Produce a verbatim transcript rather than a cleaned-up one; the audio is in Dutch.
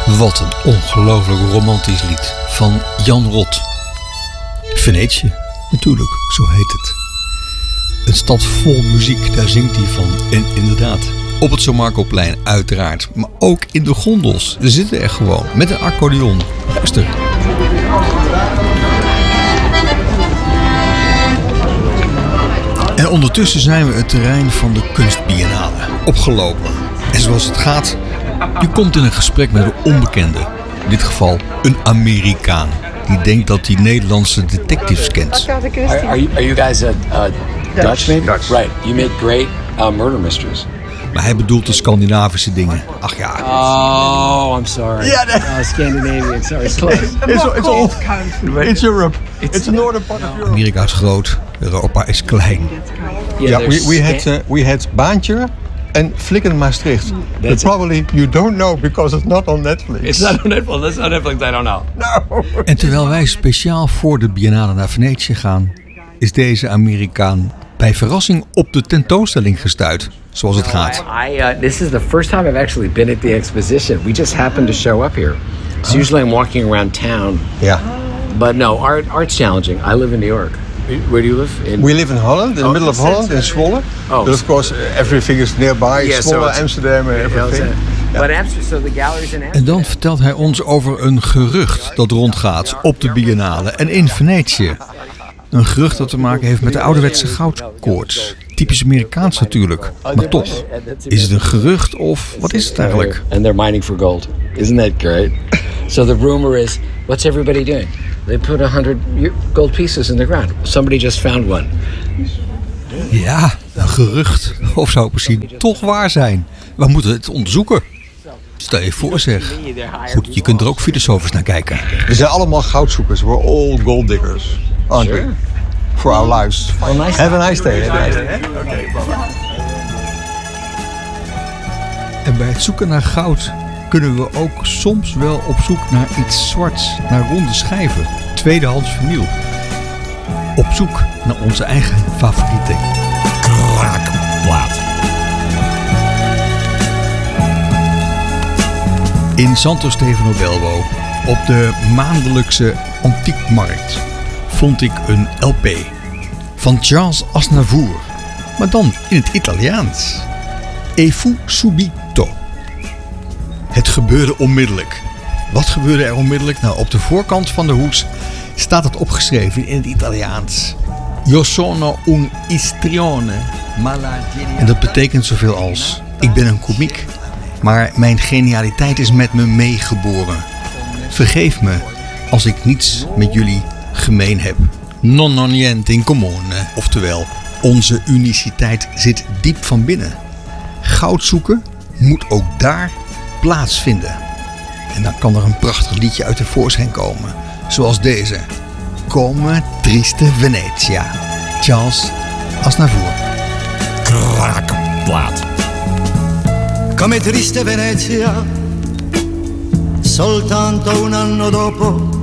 Wat een ongelooflijk romantisch lied van Jan Rot. Venetië, natuurlijk, zo heet het. Een stad vol muziek, daar zingt hij van. En inderdaad, op het San Marcoplein uiteraard. Maar ook in de gondels. Ze zitten er gewoon met een accordeon. Luister. En ondertussen zijn we het terrein van de kunstbiennale opgelopen. En zoals het gaat, je komt in een gesprek met een onbekende. In dit geval een Amerikaan. Die denkt dat hij Nederlandse detectives kent. Are, are, you, are you guys uh, uh, Dutch? Maybe? Dutch. Right. You make great uh, murder mysteries. Maar hij bedoelt de Scandinavische dingen. Ach ja. Oh, I'm sorry. Yeah, that... oh, Scandinavian. Sorry, it's close. It's, it's, it's all country. It's Europe. It's, it's the northern part of Europe. Amerika is groot. Europa is klein. Yeah, yeah we, we had uh, we had Baantje and Flikken Maastricht. But probably it. You don't know because it's not on Netflix. It's not on Netflix. That's not Netflix. I don't know. No. En terwijl wij speciaal voor de Biennale naar Venetië gaan, is deze Amerikaan bij verrassing op de tentoonstelling gestuit. Zoals het gaat. I, uh, this is the first time I've actually been at the exposition. We just happened to show up here. So usually I'm walking around town. Yeah. But no, art art's challenging. I live in New York. Where do you live? In... We live in Holland, in the oh, middle of Holland, in Zwolle. Oh. But of course, everything is nearby. Yeah, Zwolle, so Amsterdam, and everything. Yeah. But Amsterdam, so the galleries in Amsterdam. En dan vertelt hij ons over een gerucht dat rondgaat op de Biennale en in Venetië. Een gerucht dat te maken heeft met de ouderwetse goudkoorts. Typisch Amerikaans natuurlijk. Maar toch, is het een gerucht of wat is het eigenlijk? And they're mining for gold. Isn't that great? So the rumor is, what's everybody doing? They put a hundred gold pieces in the ground. Somebody just found one. Ja, een gerucht. Of zou het misschien toch waar zijn? We moeten het onderzoeken. Stel je voor zeg. Goed, je kunt er ook filosofisch naar kijken. We zijn allemaal goudzoekers. We're all gold diggers. Aren't Sure. we? For our lives. Well, nice. Have a nice day. Have a nice day. Okay, bye-bye. En bij het zoeken naar goud kunnen we ook soms wel op zoek naar iets zwarts, naar ronde schijven, tweedehands vernieuw. Op zoek naar onze eigen favoriete kraakplaat. In Santo Stefano Belvo, op de maandelijkse antiekmarkt, vond ik een L P van Charles Aznavour, maar dan in het Italiaans. E fu subito. Het gebeurde onmiddellijk. Wat gebeurde er onmiddellijk? Nou, op de voorkant van de hoes staat het opgeschreven in het Italiaans. Io sono un istrione. En dat betekent zoveel als: ik ben een komiek, maar mijn genialiteit is met me meegeboren. Vergeef me als ik niets met jullie gemeen heb. Non ho niente in comune. Oftewel, onze uniciteit zit diep van binnen. Goud zoeken moet ook daar plaatsvinden. En dan kan er een prachtig liedje uit de voorschijn komen. Zoals deze. Come triste Venezia. Charles Aznavour. Kraakplaat. Come triste Venezia, soltanto un anno dopo